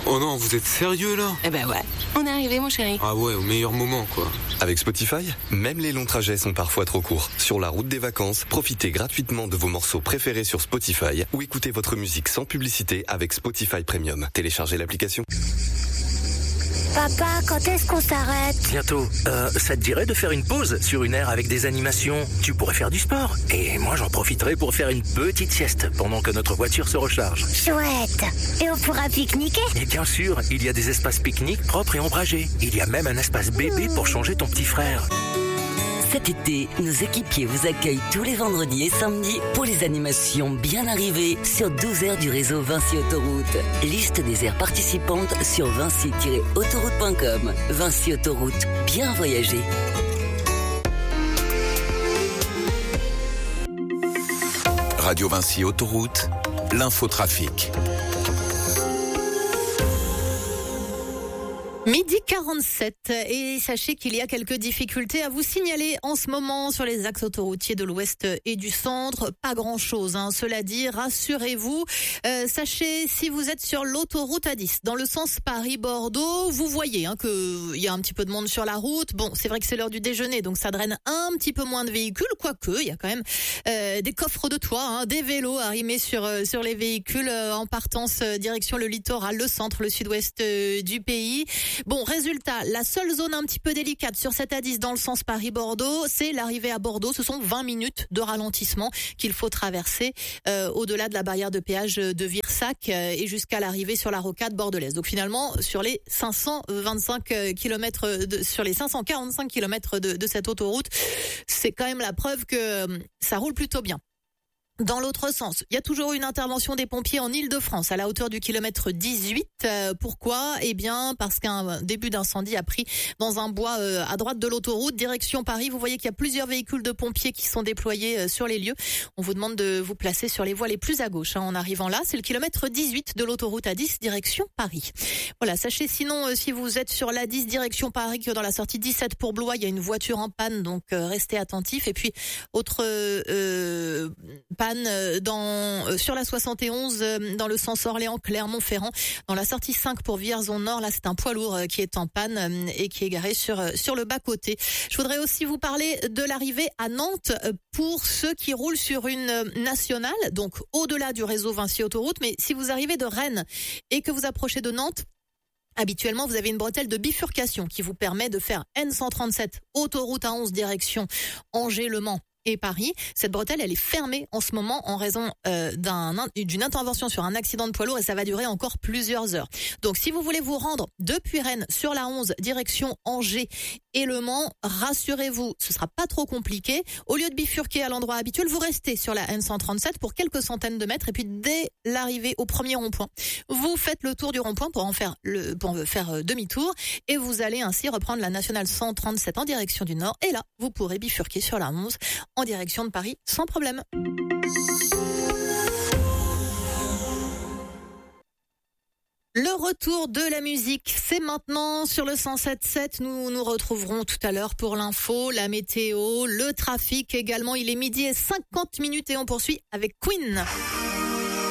Oh non, vous êtes sérieux là? Eh ben ouais, on est arrivé mon chéri. Ah ouais, au meilleur moment quoi. Avec Spotify, même les longs trajets sont parfois trop courts. Sur la route des vacances, profitez gratuitement de vos morceaux préférés sur Spotify ou écoutez votre musique sans publicité avec Spotify Premium. Téléchargez l'application. Papa, quand est-ce qu'on s'arrête? Bientôt. Ça te dirait de faire une pause sur une aire avec des animations? Tu pourrais faire du sport. Et moi, j'en profiterai pour faire une petite sieste pendant que notre voiture se recharge. Chouette. Et on pourra pique-niquer? Et bien sûr, il y a des espaces pique-nique propres et ombragés. Il y a même un espace bébé pour changer ton petit frère. Cet été, nos équipiers vous accueillent tous les vendredis et samedis pour les animations bien arrivées sur 12 aires du réseau Vinci Autoroute. Liste des aires participantes sur vinci-autoroute.com. Vinci Autoroute, bien voyager. Radio Vinci Autoroute, l'infotrafic. Midi 47 et sachez qu'il y a quelques difficultés à vous signaler en ce moment sur les axes autoroutiers de l'ouest et du centre. Pas grand chose, cela dit, rassurez-vous. Sachez, si vous êtes sur l'autoroute A10 dans le sens Paris-Bordeaux, vous voyez qu'il y a un petit peu de monde sur la route. Bon, c'est vrai que c'est l'heure du déjeuner, donc ça draine un petit peu moins de véhicules, quoique il y a quand même des coffres de toit, des vélos arrimés sur les véhicules en partance direction le littoral, le centre, le sud-ouest du pays. Bon, résultat, la seule zone un petit peu délicate sur cette A10 dans le sens Paris-Bordeaux, c'est l'arrivée à Bordeaux. Ce sont 20 minutes de ralentissement qu'il faut traverser au-delà de la barrière de péage de Virsac et jusqu'à l'arrivée sur la rocade bordelaise. Donc finalement, sur les 525 km sur les 545 km de cette autoroute, c'est quand même la preuve que ça roule plutôt bien. Dans l'autre sens, il y a toujours une intervention des pompiers en Île-de-France à la hauteur du kilomètre 18. Pourquoi ? Eh bien, parce qu'un début d'incendie a pris dans un bois à droite de l'autoroute, direction Paris. Vous voyez qu'il y a plusieurs véhicules de pompiers qui sont déployés sur les lieux. On vous demande de vous placer sur les voies les plus à gauche. En arrivant là, c'est le kilomètre 18 de l'autoroute A10, direction Paris. Voilà, sachez sinon, si vous êtes sur l'A10, direction Paris, que dans la sortie 17 pour Blois, il y a une voiture en panne, donc restez attentifs. Et puis, autre panne sur la 71 dans le sens Orléans-Clermont-Ferrand, dans la sortie 5 pour Vierzon-Nord. Là, c'est un poids lourd qui est en panne et qui est garé sur le bas-côté. Je voudrais aussi vous parler de l'arrivée à Nantes pour ceux qui roulent sur une nationale, donc au-delà du réseau Vinci Autoroute. Mais si vous arrivez de Rennes et que vous approchez de Nantes, habituellement, vous avez une bretelle de bifurcation qui vous permet de faire N137, autoroute A11 direction Angers-Le Mans et Paris. Cette bretelle, elle est fermée en ce moment en raison d'une intervention sur un accident de poids lourd et ça va durer encore plusieurs heures. Donc, si vous voulez vous rendre depuis Rennes sur la 11, direction Angers et Le Mans, rassurez-vous, ce sera pas trop compliqué. Au lieu de bifurquer à l'endroit habituel, vous restez sur la N137 pour quelques centaines de mètres et puis dès l'arrivée au premier rond-point, vous faites le tour du rond-point pour faire demi-tour et vous allez ainsi reprendre la nationale 137 en direction du nord et là, vous pourrez bifurquer sur la 11 en direction de Paris sans problème. Le retour de la musique, c'est maintenant sur le 107.7. Nous nous retrouverons tout à l'heure pour l'info, la météo, le trafic également. Il est midi et 50 minutes et on poursuit avec Queen.